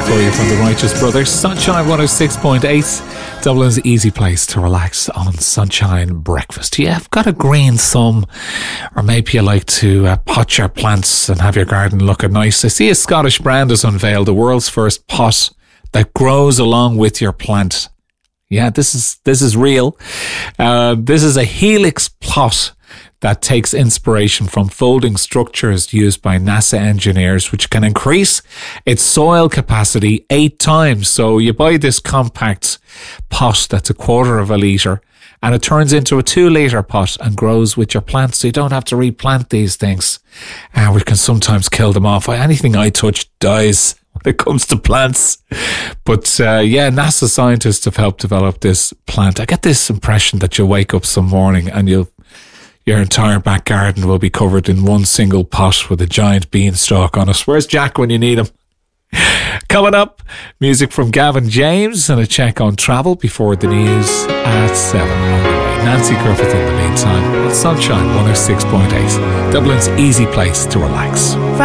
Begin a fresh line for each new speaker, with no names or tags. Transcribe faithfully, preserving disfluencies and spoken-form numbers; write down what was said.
for you from the Righteous Brothers. Sunshine one oh six point eight, Dublin's easy place to relax on Sunshine Breakfast. Yeah, I've got a green thumb, or maybe you like to uh, pot your plants and have your garden looking nice. I see a Scottish brand has unveiled the world's first pot that grows along with your plant. Yeah, this is this is real. Uh, this is a helix pot that takes inspiration from folding structures used by NASA engineers, which can increase its soil capacity eight times. So you buy this compact pot that's a quarter of a litre, and it turns into a two litre pot and grows with your plants. So you don't have to replant these things, uh, which can sometimes kill them off. Anything I touch dies when it comes to plants. But uh, yeah, NASA scientists have helped develop this plant. I get this impression that you'll wake up some morning and you'll your entire back garden will be covered in one single pot with a giant beanstalk on it. Where's Jack when you need him? Coming up, music from Gavin James and a check on travel before the news at seven. Nancy Griffith in the meantime on Sunshine one oh six point eight, Dublin's easy place to relax.